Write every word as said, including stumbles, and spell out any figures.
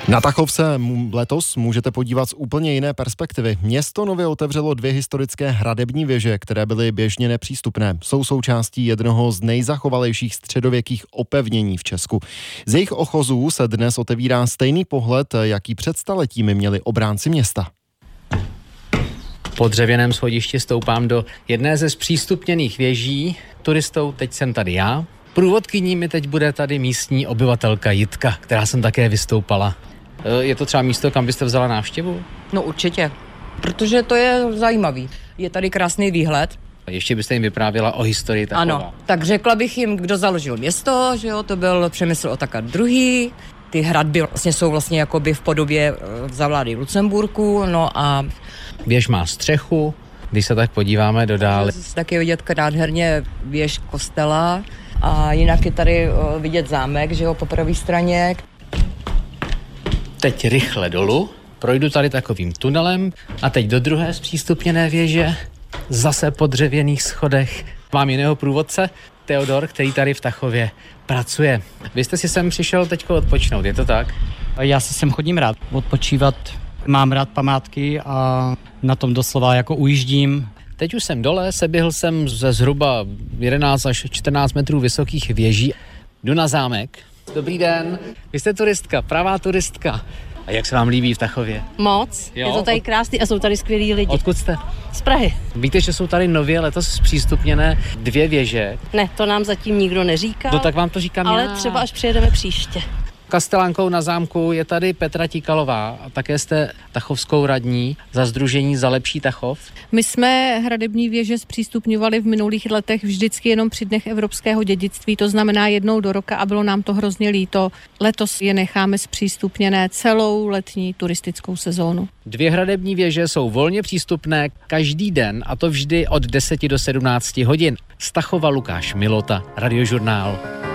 Na Tachov se letos můžete podívat z úplně jiné perspektivy. Město nově otevřelo dvě historické hradební věže, které byly běžně nepřístupné. Jsou součástí jednoho z nejzachovalejších středověkých opevnění v Česku. Z jejich ochozů se dnes otevírá stejný pohled, jaký před staletími měli obránci města. Po dřevěném schodišti stoupám do jedné ze zpřístupněných věží. Turistou teď jsem tady já. Průvodkyní mi teď bude tady místní obyvatelka Jitka, která jsem také vystoupala. Je to třeba místo, kam byste vzala návštěvu? No určitě, protože to je zajímavý. Je tady krásný výhled. Ještě byste jim vyprávěla o historii Tachova. Ano, tak řekla bych jim, kdo založil město, že jo, to byl Přemysl Otakar druhý. Ty hradby vlastně jsou vlastně jakoby v podobě za vlády v Lucemburku, no a... Věž má střechu, když se tak podíváme do dále. Tak je vidět nádherně věž kostela a jinak je tady vidět zámek, že jo, po pravé straně. Teď rychle dolů, projdu tady takovým tunelem a teď do druhé zpřístupněné věže, zase po dřevěných schodech. Mám jiného průvodce, Teodor, který tady v Tachově pracuje. Vy jste si sem přišel teďko odpočinout, je to tak? Já si sem chodím rád odpočívat, mám rád památky a na tom doslova jako ujíždím. Teď už jsem dole, seběhl jsem ze zhruba jedenáct až čtrnáct metrů vysokých věží. Jdu na zámek. Dobrý den, vy jste turistka, pravá turistka. A jak se vám líbí v Tachově? Moc, jo? Je to tady krásný a jsou tady skvělí lidi. Odkud jste? Z Prahy. Víte, že jsou tady nově letos zpřístupněné dvě věže? Ne, to nám zatím nikdo neříká. No tak vám to říkám ale já. třeba až přijedeme příště. Kastelánkou na zámku je tady Petra Tíkalová a také jste tachovskou radní za sdružení Za lepší Tachov. My jsme hradební věže zpřístupňovali v minulých letech vždycky jenom při dnech evropského dědictví, to znamená jednou do roka a bylo nám to hrozně líto. Letos je necháme zpřístupněné celou letní turistickou sezónu. Dvě hradební věže jsou volně přístupné každý den a to vždy od deseti do sedmnácti hodin. Z Tachova Lukáš Milota, Radiožurnál.